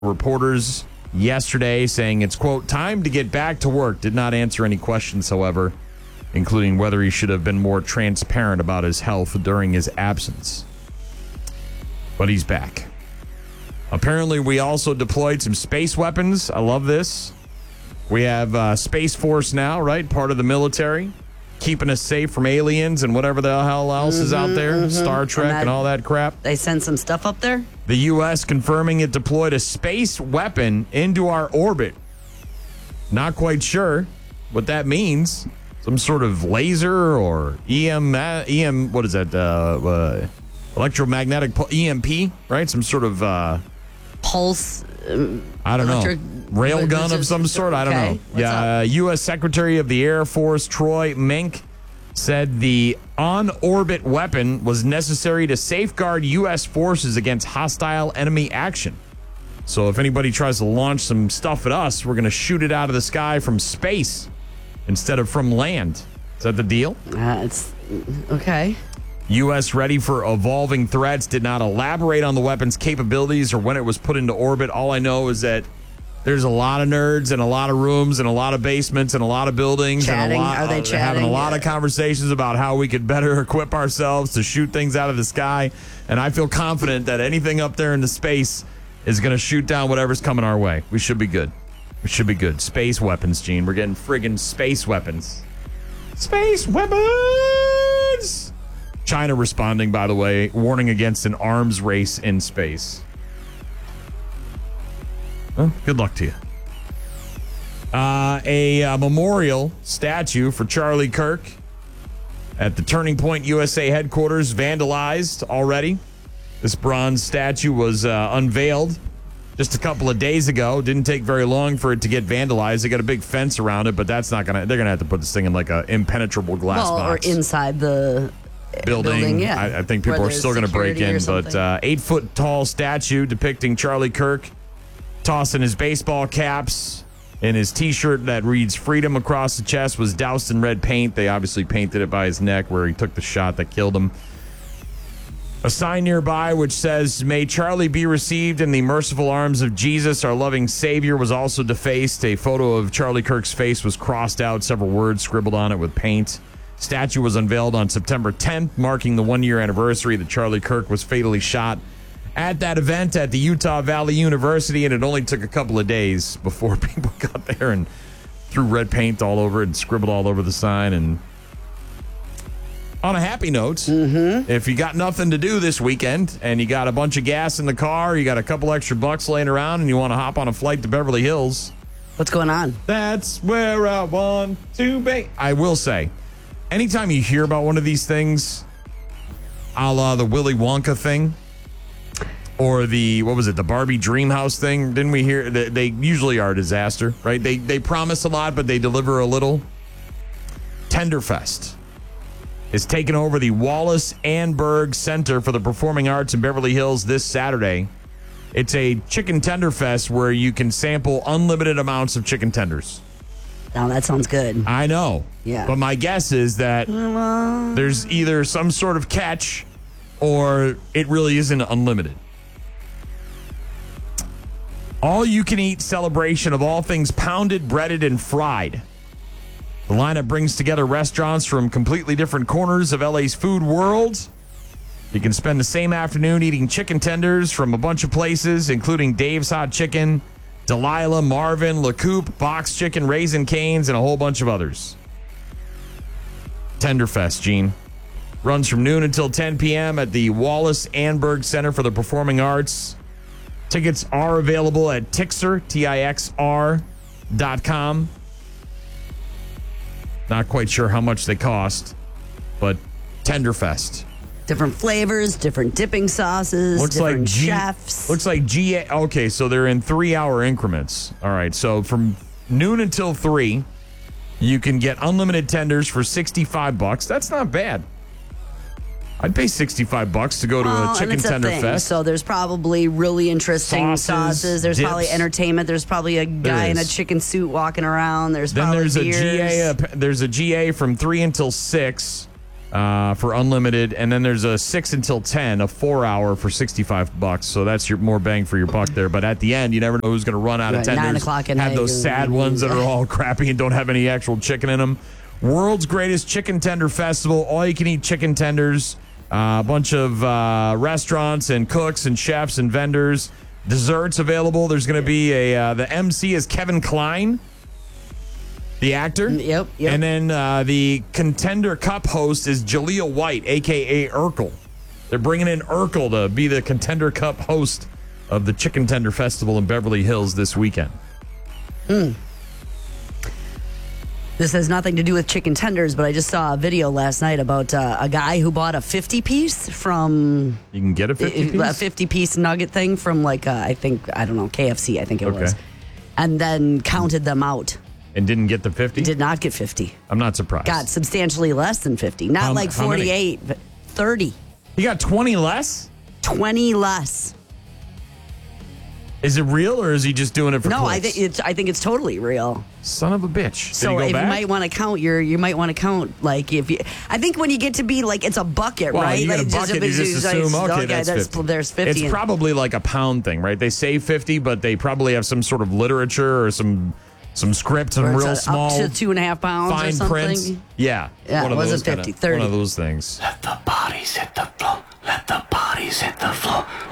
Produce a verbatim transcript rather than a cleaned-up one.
reporters yesterday saying it's, quote, time to get back to work. Did not answer any questions, however, including whether he should have been more transparent about his health during his absence. But he's back. Apparently, we also deployed some space weapons. I love this. We have uh, Space Force now, right? Part of the military. Keeping us safe from aliens and whatever the hell else mm-hmm, is out there. Mm-hmm. Star Trek and, that, and all that crap. They sent some stuff up there? The U S confirming it deployed a space weapon into our orbit. Not quite sure what that means. Some sort of laser or E M, E M what is that? Uh, uh, electromagnetic, E M P, right? Some sort of... Uh, Pulse... Um, I don't know. Rail gun of some sort? I don't okay. know. What's yeah, uh, U S Secretary of the Air Force Troy Mink said the on-orbit weapon was necessary to safeguard U S forces against hostile enemy action. So if anybody tries to launch some stuff at us, we're going to shoot it out of the sky from space instead of from land. Is that the deal? Uh, it's okay. U S ready for evolving threats, did not elaborate on the weapon's capabilities or when it was put into orbit. All I know is that there's a lot of nerds and a lot of rooms and a lot of basements and a lot of buildings. Chatting? And a lot, Are they uh, chatting? having a lot of conversations about how we could better equip ourselves to shoot things out of the sky. And I feel confident that anything up there in the space is going to shoot down whatever's coming our way. We should be good. We should be good. Space weapons, Gene. We're getting friggin' space weapons. Space weapons! China responding, by the way, warning against an arms race in space. Well, good luck to you. Uh, a uh, memorial statue for Charlie Kirk at the Turning Point U S A headquarters vandalized already. This bronze statue was uh, unveiled just a couple of days ago. Didn't take very long for it to get vandalized. They got a big fence around it, but that's not gonna. They're gonna have to put this thing in like an impenetrable glass well, box. Or inside the building. building yeah. I, I think people are still going to break in, but uh, eight foot tall statue depicting Charlie Kirk tossing his baseball caps and his T-shirt that reads "Freedom" across the chest was doused in red paint. They obviously painted it by his neck where he took the shot that killed him. A sign nearby which says, "May Charlie be received in the merciful arms of Jesus, our loving Savior," was also defaced. A photo of Charlie Kirk's face was crossed out, several words scribbled on it with paint. Statue was unveiled on September tenth, marking the one-year anniversary that Charlie Kirk was fatally shot at that event at the Utah Valley University, and it only took a couple of days before people got there and threw red paint all over it and scribbled all over the sign. And on a happy note, mm-hmm. if you got nothing to do this weekend and you got a bunch of gas in the car, you got a couple extra bucks laying around, and you want to hop on a flight to Beverly Hills, what's going on? That's where I want to be. I will say, anytime you hear about one of these things, a la the Willy Wonka thing, or the, what was it, the Barbie Dreamhouse thing, didn't we hear? They, they usually are a disaster, right? They, they promise a lot, but they deliver a little. Tenderfest is taking over the Wallace Annenberg Center for the Performing Arts in Beverly Hills this Saturday. It's a chicken tender fest where you can sample unlimited amounts of chicken tenders. Now that sounds good. I know. Yeah. But my guess is that there's either some sort of catch or it really isn't unlimited. All you can eat celebration of all things pounded, breaded, and fried. The lineup brings together restaurants from completely different corners of L A's food world. You can spend the same afternoon eating chicken tenders from a bunch of places, including Dave's Hot Chicken, Delilah, Marvin, La Coupe, Box Chicken, Raising Cane's, and a whole bunch of others. Tenderfest, Gene. Runs from noon until ten p.m. at the Wallace Annenberg Center for the Performing Arts. Tickets are available at Tixr, T I X R dot com. Not quite sure how much they cost, but Tenderfest. Different flavors, different dipping sauces, looks different like G, chefs. Looks like G A. Okay, so they're in three-hour increments. All right, so from noon until three, you can get unlimited tenders for sixty-five bucks. That's not bad. I'd pay sixty-five bucks to go to well, a chicken and it's tender a thing. fest. So there's probably really interesting sauces. sauces. There's dips. probably entertainment. There's probably a guy in a chicken suit walking around. There's then probably there's beers. a G A. Uh, there's a G A from three until six. uh, for unlimited, and then there's a six until ten, a four hour for sixty-five bucks. So that's your more bang for your buck there. But at the end, you never know who's going to run out Right, of tenders. nine o'clock at have night, those you're- sad ones that are all crappy and don't have any actual chicken in them. World's greatest chicken tender festival. All you can eat chicken tenders. Uh, a bunch of uh, restaurants and cooks and chefs and vendors. Desserts available. There's going to be a uh, the M C is Kevin Kline, the actor. Yep, yep. And then uh, the Contender Cup host is Jaleel White, a k a. Urkel. They're bringing in Urkel to be the Contender Cup host of the Chicken Tender Festival in Beverly Hills this weekend. Hmm. This has nothing to do with chicken tenders, but I just saw a video last night about uh, a guy who bought a fifty piece from... You can get a fifty piece? A fifty piece nugget thing from like, uh, I think, I don't know, K F C, I think it Okay. was. And then counted them out. And didn't get the fifty? Did not get fifty. I'm not surprised. Got substantially less than fifty. Not How- like how many? forty-eight, but thirty. He got twenty less? twenty less. Is it real or is he just doing it for No, clicks? I think it's I think it's totally real. Son of a bitch. Did So he go if back? you might want to count your, you might want to count like if you. I think when you get to be like it's a bucket, Well, right? you get like a bucket, you just like, assume, okay, that's there's, fifty. there's fifty. It's in- probably like a pound thing, right? They say fifty, but they probably have some sort of literature or some some script, some Or it's real a- small up to two and a half pounds or fine something. print. Yeah. Yeah, one it of wasn't those fifty, kinda- thirty. One of those things. Let the bodies hit the floor. Let the bodies hit the floor.